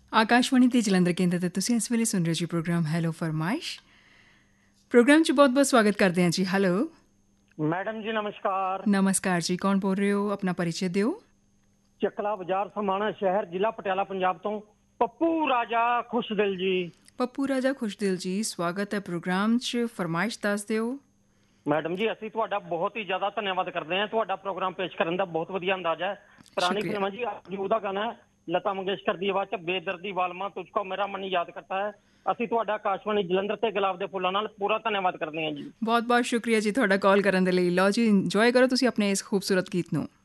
ਆਕਾਸ਼ਵਾਣੀ ਤੇ ਜਲੰਧਰ ਕੇਂਦਰ ਤੇ ਤੁਸੀਂ ਇਸ ਵੇਲੇ ਸੁਣ ਰਹੇ ਹੋ ਜੀ ਪ੍ਰੋਗਰਾਮ ਹੈਲੋ ਫਰਮਾਇਸ਼। ਪ੍ਰੋਗਰਾਮ 'ਚ ਬਹੁਤ ਬਹੁਤ ਸਵਾਗਤ ਕਰਦੇ ਹਾਂ ਜੀ। ਹੈਲੋ ਮੈਡਮ ਜੀ ਨਮਸਕਾਰ। ਨਮਸਕਾਰ ਜੀ, ਕੌਣ ਬੋਲ ਰਹੇ ਹੋ? ਆਪਣਾ ਪਰਿਚੈ ਦਿਓ। ਚੱਕਲਾ ਬਾਜ਼ਾਰ ਸਮਾਣਾ ਸ਼ਹਿਰ ਜ਼ਿਲ੍ਹਾ ਪਟਿਆਲਾ ਪੰਜਾਬ ਤੋਂ ਪੱਪੂ ਰਾਜਾ ਖੁਸ਼ਦਿਲ ਜੀ। ਪੱਪੂ ਰਾਜਾ ਖੁਸ਼ਦਿਲ ਜੀ, ਸਵਾਗਤ ਹੈ ਪ੍ਰੋਗਰਾਮ 'ਚ। ਫਰਮਾਇਸ਼ ਦੱਸ ਦਿਓ। ਮੈਡਮ ਜੀ ਅਸੀਂ ਤੁਹਾਡਾ ਬਹੁਤ ਹੀ ਜ਼ਿਆਦਾ ਧੰਨਵਾਦ ਕਰਦੇ ਹਾਂ। ਤੁਹਾਡਾ ਪ੍ਰੋਗਰਾਮ ਪੇਸ਼ ਕਰਨ ਦਾ ਬਹੁਤ ਵਧੀਆ ਅੰਦਾਜ਼ਾ ਹੈ। ਪੁਰਾਣੀ ਸ਼ੁਕਰੀਆ। ਫਿਲਮਾਂ ਜੀ ਅੱਜ ਉਹਦਾ ਗਾਣਾ ਹੈ ਲਤਾ ਮੰਗੇਸ਼ਕਰ ਦੀ ਆਵਾਜ਼ 'ਚ ਬੇਦਰਦੀ ਵਾਲਮਾ ਤੁਝਕੋ ਮੇਰਾ ਮਨ ਯਾਦ ਕਰਤਾ ਹੈ। ਅਸੀਂ ਤੁਹਾਡਾ ਆਕਾਸ਼ਵਾਣੀ ਜਲੰਧਰ ਤੇ ਗੁਲਾਬ ਦੇ ਫੁੱਲਾਂ ਨਾਲ ਪੂਰਾ ਧੰਨਵਾਦ ਕਰਦੇ ਹਾਂ ਜੀ। ਬਹੁਤ ਬਹੁਤ ਸ਼ੁਕਰੀਆ ਜੀ ਤੁਹਾਡਾ ਕਾਲ ਕਰਨ ਦੇ ਲਈ। ਲਓ ਜੀ, ਇੰਜੋਏ ਕਰੋ ਤੁਸੀਂ ਆਪਣੇ ਇਸ ਖੂਬਸੂਰਤ ਗੀਤ ਨੂੰ।